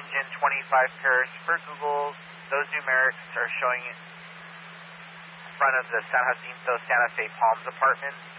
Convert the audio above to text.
engine, 25 pairs. For Google, those numerics are showing in front of the San Jacinto Santa Fe Palms apartment.